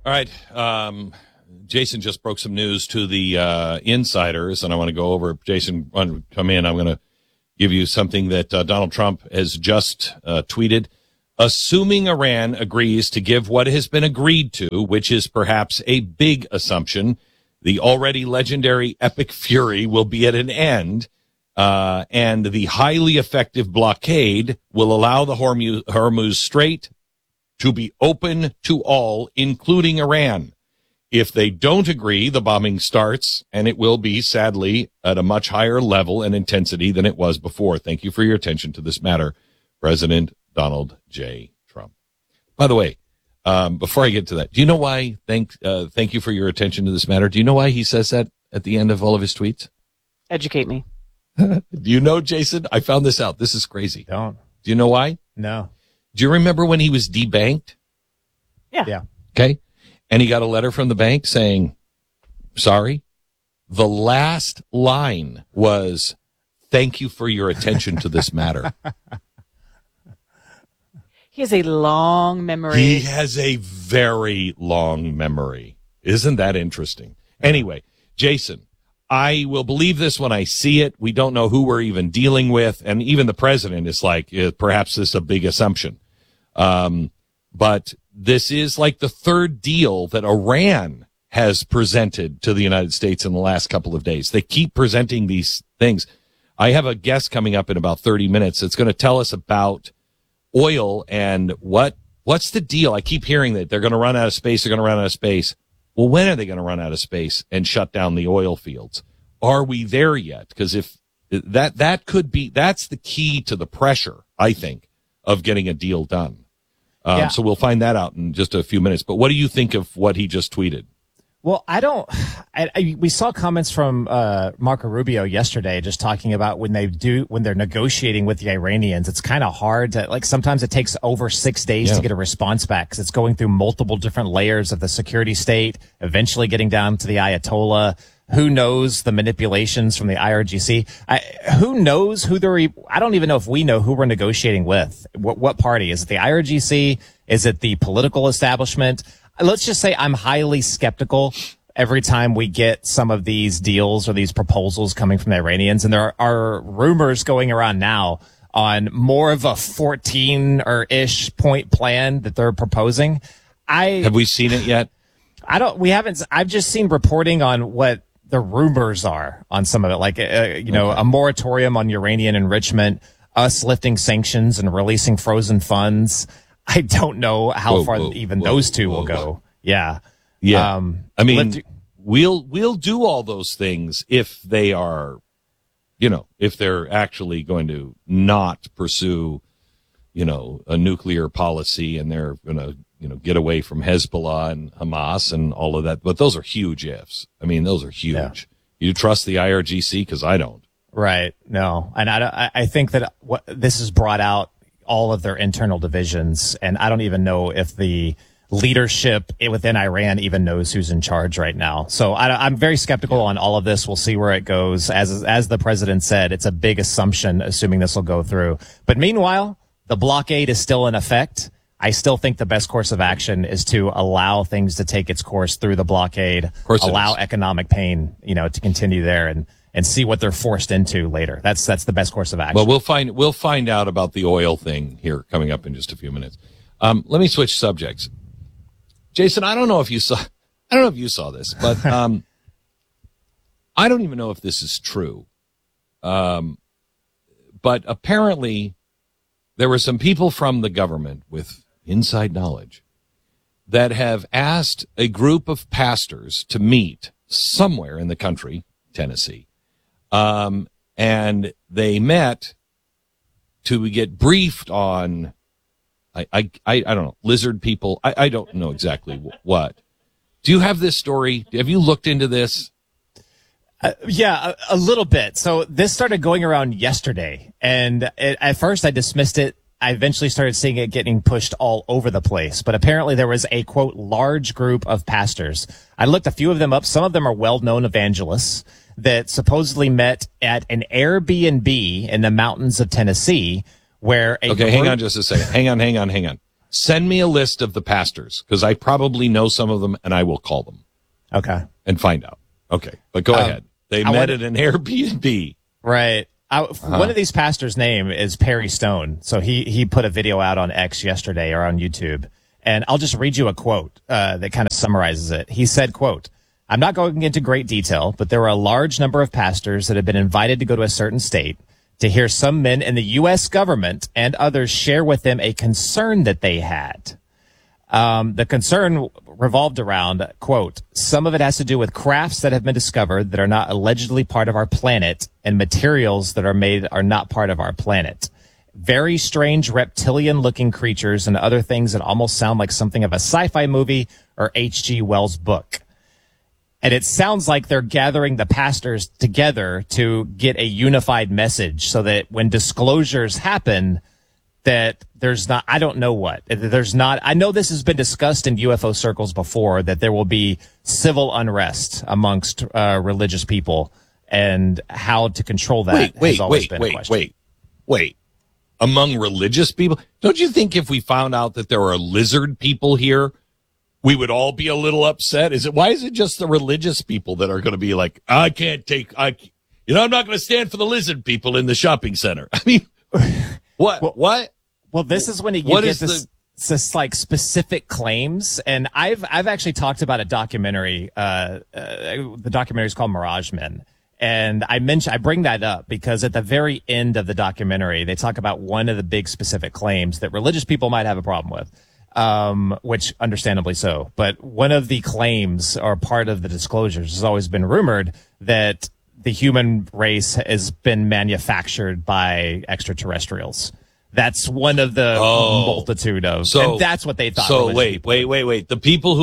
All right. Jason just broke some news to the insiders, and I want to go over. Jason, come in. I'm going to give you something that Donald Trump has just tweeted. Assuming Iran agrees to give what has been agreed to, which is perhaps a big assumption, the already legendary Epic Fury will be at an end, and the highly effective blockade will allow the Hormuz Strait to be open to all, including Iran. If they don't agree, the bombing starts, and it will be, sadly, at a much higher level and intensity than it was before. Thank you for your attention to this matter, President Donald J. Trump. By the way, before I get to that, do you know why, thank you for your attention to this matter, do you know why he says that at the end of all of his tweets? Educate me. Do you know, Jason? I found this out. This is crazy. Don't. Do you know why? No. Do you remember when he was debanked? Yeah. Okay. And he got a letter from the bank saying, sorry. The last line was, thank you for your attention to this matter. He has a long memory. He has a very long memory. Isn't that interesting? Anyway, Jason, I will believe this when I see it. We don't know who we're even dealing with. And even the president is like, perhaps this is a big assumption. But this is like the third deal that Iran has presented to the United States in the last couple of days. They keep presenting these things. I have a guest coming up in about 30 minutes that's going to tell us about oil and what's the deal. I keep hearing that they're going to run out of space. They're going to run out of space. Well, when are they going to run out of space and shut down the oil fields? Are we there yet? Because if that could be, that's the key to the pressure, I think, of getting a deal done. So we'll find that out in just a few minutes. But what do you think of what he just tweeted? Well, we saw comments from Marco Rubio yesterday just talking about when they're negotiating with the Iranians, it's kind of hard to, like, sometimes it takes over 6 days to get a response back because it's going through multiple different layers of the security state, eventually getting down to the Ayatollah. Who knows the manipulations from the IRGC? Who knows who I don't even know if we know who we're negotiating with. What party? Is it the IRGC? Is it the political establishment? Let's just say I'm highly skeptical every time we get some of these deals or these proposals coming from the Iranians. And there are rumors going around now on more of a 14-ish point plan that they're proposing. Have we seen it yet? We haven't. I've just seen reporting on what the rumors are on some of it, like, a moratorium on uranium enrichment, us lifting sanctions and releasing frozen funds. I don't know how far those two will go. Yeah. Yeah. I mean, we'll do all those things if they are, if they're actually going to not pursue, a nuclear policy and they're going to, get away from Hezbollah and Hamas and all of that. But those are huge ifs. I mean, those are huge. Yeah. You trust the IRGC? Because I don't. Right. No. And I think that this has brought out all of their internal divisions. And I don't even know if the leadership within Iran even knows who's in charge right now. So I'm very skeptical on all of this. We'll see where it goes. As the president said, it's a big assumption, assuming this will go through. But meanwhile, the blockade is still in effect. I still think the best course of action is to allow things to take its course through the blockade, allow economic pain, to continue there and see what they're forced into later. That's the best course of action. Well, we'll find out about the oil thing here coming up in just a few minutes. Let me switch subjects. Jason, I don't know if you saw this, but I don't even know if this is true. But apparently there were some people from the government with inside knowledge that have asked a group of pastors to meet somewhere in the country, Tennessee. And they met to get briefed on, I don't know, lizard people. I don't know exactly what. Do you have this story? Have you looked into this? Yeah, a little bit. So this started going around yesterday, and at first I dismissed it. I eventually started seeing it getting pushed all over the place. But apparently there was a, quote, large group of pastors. I looked a few of them up. Some of them are well-known evangelists that supposedly met at an Airbnb in the mountains of Tennessee where hang on just a second. Hang on. Send me a list of the pastors, because I probably know some of them, and I will call them Okay. and find out. Okay, but go ahead. They met at an Airbnb. Right. One of these pastors' name is Perry Stone. So he put a video out on X yesterday or on YouTube. And I'll just read you a quote that kind of summarizes it. He said, quote, "I'm not going into great detail, but there were a large number of pastors that had been invited to go to a certain state to hear some men in the U.S. government and others share with them a concern that they had. The concern revolved around, quote, some of it has to do with crafts that have been discovered that are not allegedly part of our planet and materials that are made are not part of our planet. Very strange reptilian-looking creatures and other things that almost sound like something of a sci-fi movie or H.G. Wells' book." And it sounds like they're gathering the pastors together to get a unified message so that when disclosures happen, that there's not, I don't know what, there's not, I know this has been discussed in UFO circles before, that there will be civil unrest amongst religious people, and how to control that has always been a question. Wait. Among religious people? Don't you think if we found out that there are lizard people here, we would all be a little upset? Why is it just the religious people that are going to be like, I'm not going to stand for the lizard people in the shopping center? I mean, what? Well, this is when you get this like specific claims, and I've actually talked about a documentary. The documentary is called Mirage Men, and I bring that up because at the very end of the documentary, they talk about one of the big specific claims that religious people might have a problem with, which understandably so. But one of the claims, or part of the disclosures, has always been rumored that the human race has been manufactured by extraterrestrials. That's one of the multitude of, and that's what they thought. So wait. The people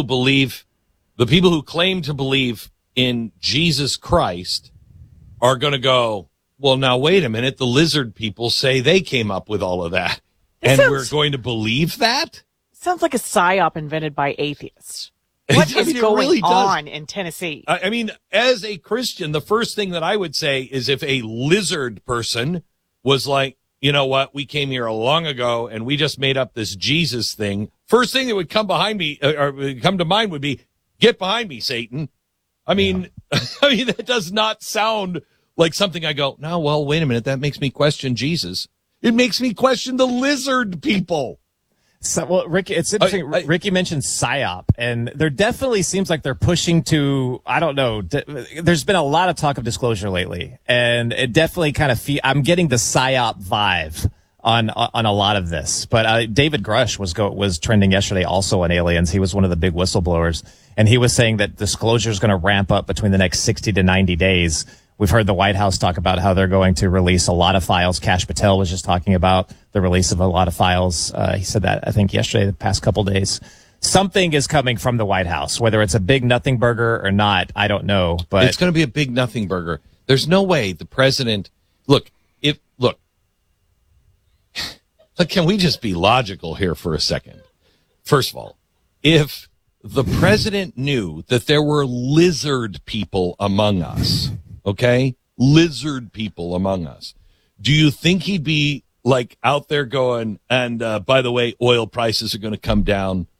who claim to believe in Jesus Christ are going to go, well, now wait a minute. The lizard people say they came up with all of that, and we're going to believe that? Sounds like a psyop invented by atheists. What is going on in Tennessee? I mean, as a Christian, the first thing that I would say is if a lizard person was like, you know what, we came here long ago and we just made up this Jesus thing, first thing that would come behind me or come to mind would be, get behind me, Satan. I mean, that does not sound like something I go, no, well, wait a minute. That makes me question Jesus. It makes me question the lizard people. So, well, Ricky, it's interesting. Ricky mentioned PSYOP, and there definitely seems like they're pushing to, I don't know, there's been a lot of talk of disclosure lately, and it definitely kind of I'm getting the PSYOP vibe on a lot of this. But David Grush was trending yesterday also on aliens. He was one of the big whistleblowers, and he was saying that disclosure is going to ramp up between the next 60 to 90 days. We've heard the White House talk about how they're going to release a lot of files. Kash Patel was just talking about the release of a lot of files. He said that, I think, yesterday, the past couple days. Something is coming from the White House. Whether it's a big nothing burger or not, I don't know. But it's going to be a big nothing burger. There's no way the president... Look, can we just be logical here for a second? First of all, if the president knew that there were lizard people among us... Okay? Lizard people among us. Do you think he'd be like out there going, and by the way, oil prices are going to come down.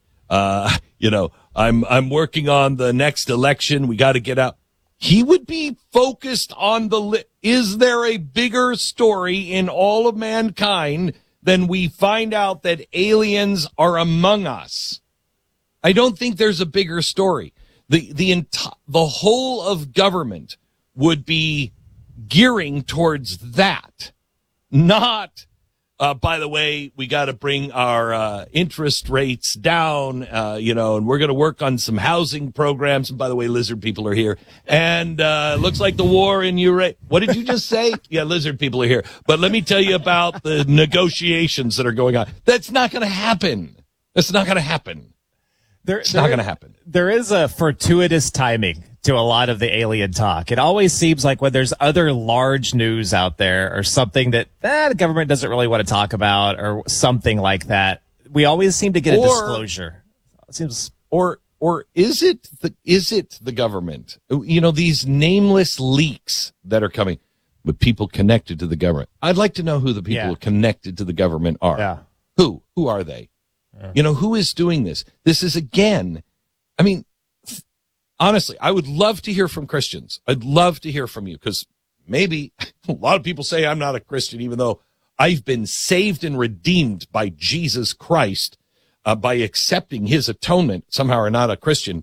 I'm working on the next election. We got to get out. He would be focused on is there a bigger story in all of mankind than we find out that aliens are among us? I don't think there's a bigger story. The whole of government would be gearing towards that, not, by the way, we got to bring our interest rates down, and we're going to work on some housing programs. And by the way, lizard people are here. And looks like the war in Ukraine. What did you just say? Yeah, lizard people are here. But let me tell you about the negotiations that are going on. That's not going to happen. That's not going to happen. It's not going to happen. There is a fortuitous timing to a lot of the alien talk. It always seems like when there's other large news out there or something that the government doesn't really want to talk about or something like that, we always seem to get a disclosure. It seems, or is it the government? These nameless leaks that are coming with people connected to the government. I'd like to know who the people connected to the government are. Yeah. Who are they? You know, who is doing this? This is, again, I mean, honestly, I would love to hear from Christians. I'd love to hear from you, because maybe a lot of people say I'm not a Christian, even though I've been saved and redeemed by Jesus Christ by accepting his atonement. Somehow are not a Christian.